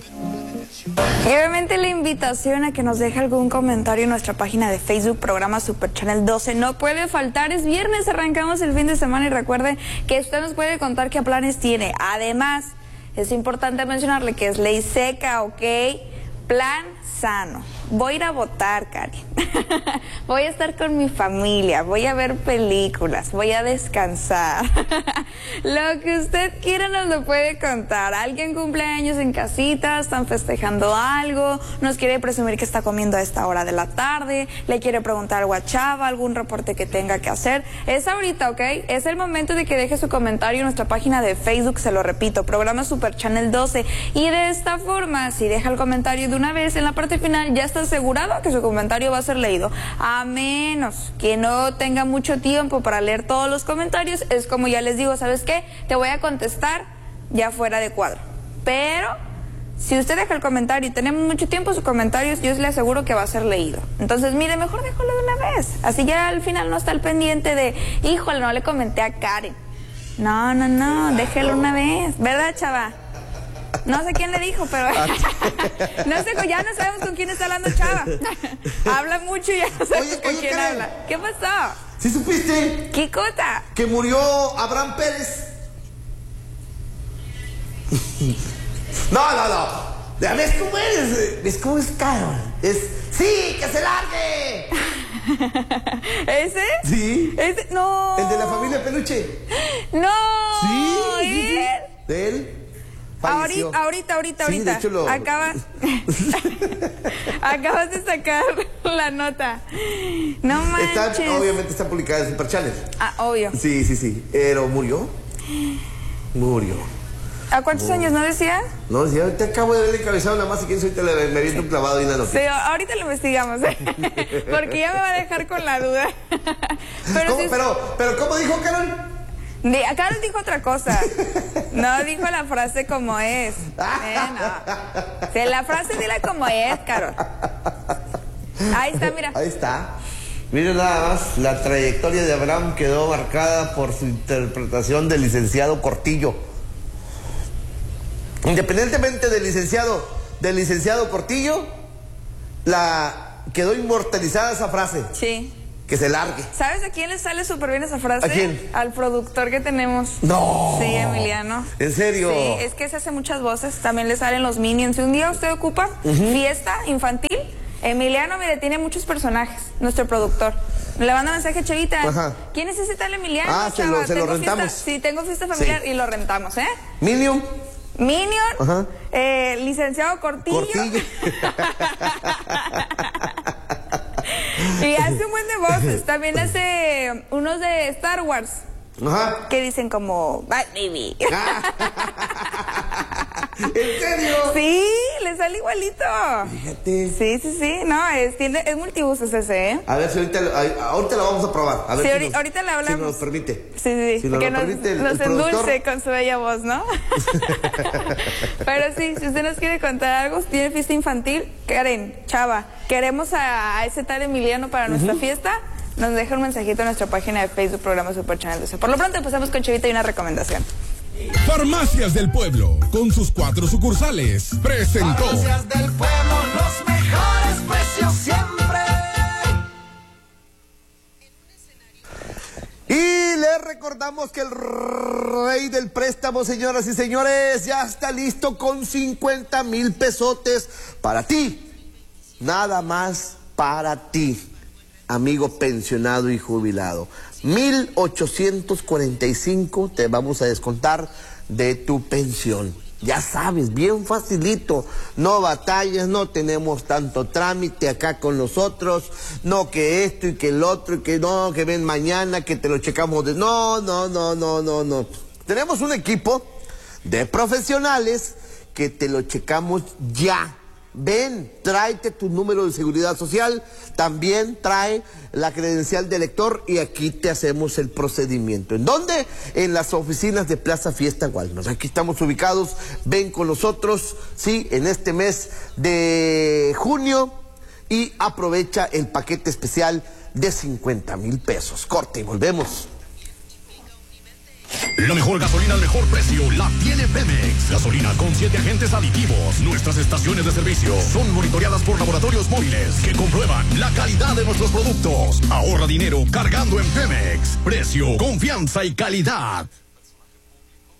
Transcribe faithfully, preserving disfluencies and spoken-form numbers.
Y obviamente la invitación a que nos deje algún comentario en nuestra página de Facebook, programa Super Channel doce, no puede faltar. Es viernes, arrancamos el fin de semana y recuerde que usted nos puede contar qué planes tiene. Además, es importante mencionarle que es ley seca, ¿ok? Plan sano. Voy a ir a votar, Cari. Voy a estar con mi familia, voy a ver películas, voy a descansar. Lo que usted quiera nos lo puede contar. Alguien cumple años en casita, están festejando algo, nos quiere presumir que está comiendo a esta hora de la tarde, le quiere preguntar algo a Chava, algún reporte que tenga que hacer. Es ahorita, ¿ok? Es el momento de que deje su comentario en nuestra página de Facebook, se lo repito, programa Super Channel doce. Y de esta forma, si deja el comentario de una vez, en la parte final ya está asegurado que su comentario va a ser leído. A menos que no tenga mucho tiempo para leer todos los comentarios, es como ya les digo, ¿sabes qué? Te voy a contestar ya fuera de cuadro. Pero si usted deja el comentario y tenemos mucho tiempo, sus comentarios yo le aseguro que va a ser leído. Entonces, mire, mejor déjalo de una vez. Así ya al final no está al pendiente de, híjole, no le comenté a Karen. No, no, no, déjelo una vez. ¿Verdad, Chava? No sé quién le dijo, pero no sé, ya no sabemos con quién está hablando Chava. Habla mucho y ya no sabemos oye, con oye, quién Karen, habla. ¿Qué pasó? ¿Sí supiste? ¿Qué cosa? Que murió Abraham Pérez. No, no, no. ¿Ves cómo es? ¿Ves cómo es, Carol? Es, sí, que se largue. ¿Ese? Sí. ¿Ese? No. El de la familia Peluche. No. Sí. ¿Él? Sí, sí. De él. Ahorita, ahorita, ahorita, sí, ahorita. De hecho lo... Acabas... Acabas de sacar la nota. No manches. Está, obviamente está publicada en Super Channel. Ah, obvio. Sí, sí, sí. Pero murió. Murió. ¿A cuántos murió. años no decía? No decía, ahorita acabo de ver encabezado nada más y quién soy, te le, me aviento un clavado y una noticia. Sí, ahorita lo investigamos, ¿eh? Porque ya me va a dejar con la duda. Pero, ¿Cómo, si... pero, pero ¿cómo dijo Carol? De, acá nos dijo otra cosa. No dijo la frase como es. Eh, no. Si la frase dile como es, Carol. Ahí está, mira. Ahí está. Miren nada más, la trayectoria de Abraham quedó marcada por su interpretación del licenciado Cortillo. Independientemente del licenciado, del licenciado Cortillo, la quedó inmortalizada esa frase. Sí. Que se largue. ¿Sabes a quién le sale súper bien esa frase? ¿A quién? Al productor que tenemos. No. Sí, Emiliano. ¿En serio? Sí, es que se hace muchas voces. También le salen los Minions. Si un día usted ocupa uh-huh. fiesta infantil, Emiliano, mire, tiene muchos personajes. Nuestro productor. Le manda mensaje, Chavita. Ajá. ¿Quién es ese tal Emiliano? Ah, se lo, se lo rentamos. Fiesta, sí, tengo fiesta familiar sí. y lo rentamos, ¿eh? Minion. Minion. Ajá. Eh, licenciado Cortillo. Cortillo. Y hace un buen de voces. También hace unos de Star Wars. Ajá. Que dicen como Bad Baby. ¿En serio? Sí, le sale igualito. Fíjate. Sí, sí, sí. No, es, tiene, es multibuses ese, ¿eh? A ver si ahorita, ahorita lo vamos a probar. A ver sí, si ahorita, nos, ahorita le hablamos. Si nos permite. Sí, sí, sí. Si nos, que lo nos, permite el, nos el endulce productor. con su bella voz, ¿no? Pero sí, si usted nos quiere contar algo, tiene fiesta infantil, Karen, Chava, queremos a, a ese tal Emiliano para nuestra uh-huh. fiesta, nos deja un mensajito en nuestra página de Facebook, programa Super Channel doce. Por lo pronto empezamos con Chavita y una recomendación. Farmacias del Pueblo, con sus cuatro sucursales, presentó. Farmacias del Pueblo, los mejores precios siempre. Y les recordamos que el rey del préstamo, señoras y señores, ya está listo con cincuenta mil pesotes para ti. Nada más para ti, amigo pensionado y jubilado. mil ochocientos cuarenta y cinco te vamos a descontar de tu pensión. Ya sabes, bien facilito, no batallas, no tenemos tanto trámite acá con nosotros, no que esto y que el otro, y que no, que ven mañana, que te lo checamos de... No, no, no, no, no, no. Tenemos un equipo de profesionales que te lo checamos ya. Ven, tráete tu número de seguridad social, también trae la credencial de elector y aquí te hacemos el procedimiento. ¿En dónde? En las oficinas de Plaza Fiesta Guaymas. Aquí estamos ubicados, ven con nosotros, sí, en este mes de junio y aprovecha el paquete especial de cincuenta mil pesos. Corte y volvemos. La mejor gasolina al mejor precio la tiene Pemex. Gasolina con siete agentes aditivos. Nuestras estaciones de servicio son monitoreadas por laboratorios móviles que comprueban la calidad de nuestros productos. Ahorra dinero cargando en Pemex. Precio, confianza y calidad.